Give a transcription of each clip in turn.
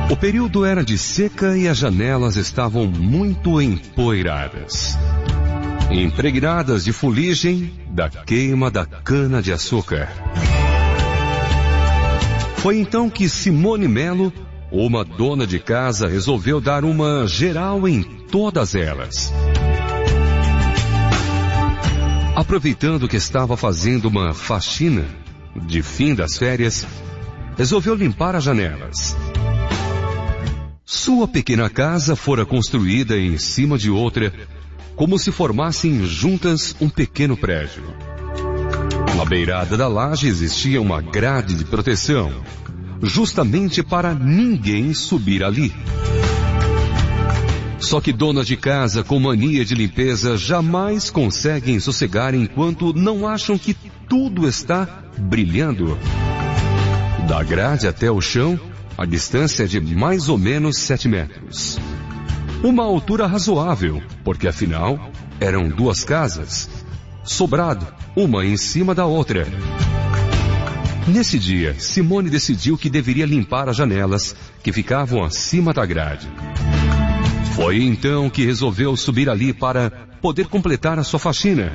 O período era de seca e as janelas estavam muito empoeiradas, impregnadas de fuligem da queima da cana-de-açúcar. Foi então que Simone Melo, uma dona de casa, resolveu dar uma geral em todas elas. Aproveitando que estava fazendo uma faxina de fim das férias, resolveu limpar as janelas. Sua pequena casa fora construída em cima de outra, como se formassem juntas um pequeno prédio. Na beirada da laje existia uma grade de proteção, justamente para ninguém subir ali. Só que donas de casa com mania de limpeza jamais conseguem sossegar enquanto não acham que tudo está brilhando. Da grade até o chão, a distância é de mais ou menos 7 metros. Uma altura razoável, porque afinal eram 2 casas, sobrado, uma em cima da outra. Nesse dia, Simone decidiu que deveria limpar as janelas que ficavam acima da grade. Foi então que resolveu subir ali para poder completar a sua faxina.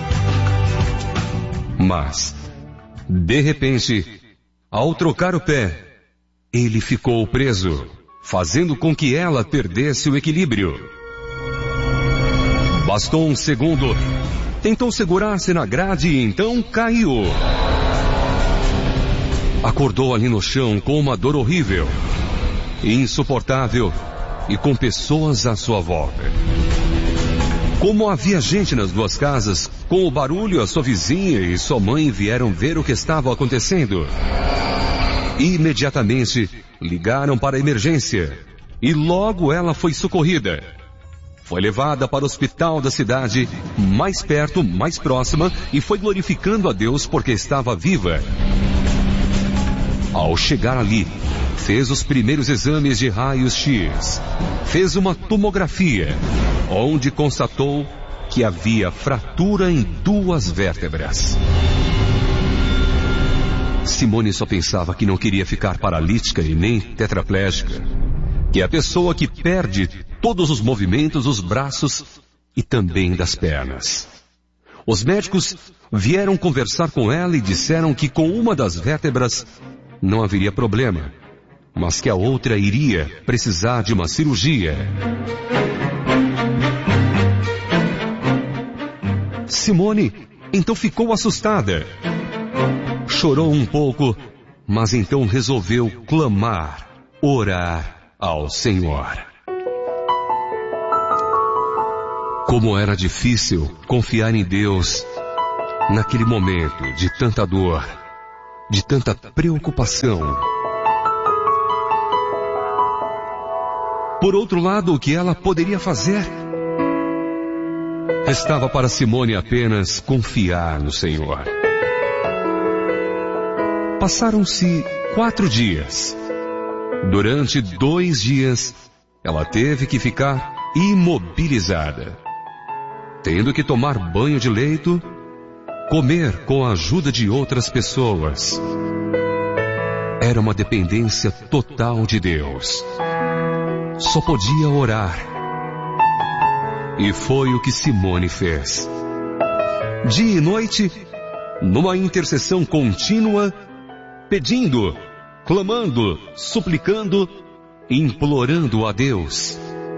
Mas, de repente, ao trocar o pé, ele ficou preso, fazendo com que ela perdesse o equilíbrio. Bastou um segundo, tentou segurar-se na grade e então caiu. Acordou ali no chão com uma dor horrível, insuportável e com pessoas à sua volta. Como havia gente nas 2 casas, com o barulho, a sua vizinha e sua mãe vieram ver o que estava acontecendo. Imediatamente ligaram para a emergência e logo ela foi socorrida. Foi levada para o hospital da cidade, mais perto, mais próxima, e foi glorificando a Deus porque estava viva. Ao chegar ali, fez os primeiros exames de raios-x, fez uma tomografia, onde constatou que havia fratura em 2 vértebras. Simone só pensava que não queria ficar paralítica e nem tetraplégica, que é a pessoa que perde todos os movimentos dos braços e também das pernas. Os médicos vieram conversar com ela e disseram que com uma das vértebras não haveria problema, mas que a outra iria precisar de uma cirurgia. Simone então ficou assustada. Chorou um pouco, mas então resolveu clamar, orar ao Senhor. Como era difícil confiar em Deus naquele momento de tanta dor, de tanta preocupação. Por outro lado, o que ela poderia fazer? Restava para Simone apenas confiar no Senhor. Passaram-se 4 dias. Durante 2 dias, ela teve que ficar imobilizada, tendo que tomar banho de leito, comer com a ajuda de outras pessoas. Era uma dependência total de Deus. Só podia orar. E foi o que Simone fez. Dia e noite, numa intercessão contínua, pedindo, clamando, suplicando, implorando a Deus.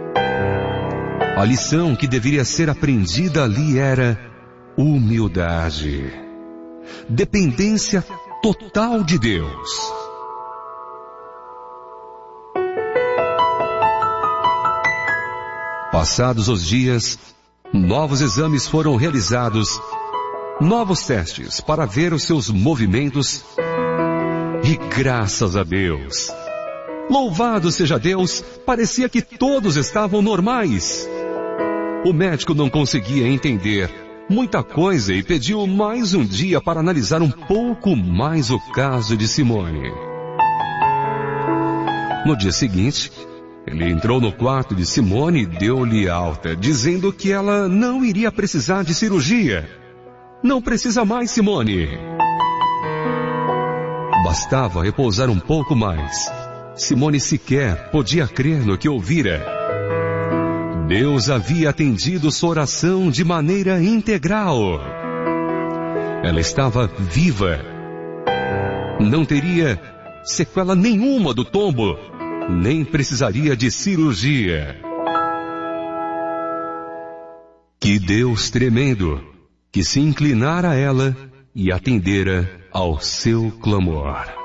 A lição que deveria ser aprendida ali era humildade, dependência total de Deus. Passados os dias, novos exames foram realizados, novos testes para ver os seus movimentos. E graças a Deus, louvado seja Deus, parecia que todos estavam normais. O médico não conseguia entender muita coisa e pediu mais um dia para analisar um pouco mais o caso de Simone. No dia seguinte, ele entrou no quarto de Simone e deu-lhe alta, dizendo que ela não iria precisar de cirurgia. Não precisa mais, Simone. Bastava repousar um pouco mais Simone sequer podia crer no que ouvira. Deus havia atendido sua oração de maneira integral. Ela estava viva. Não teria sequela nenhuma do tombo, nem precisaria de cirurgia. Que Deus tremendo, que se inclinara a ela e atendera ao seu clamor.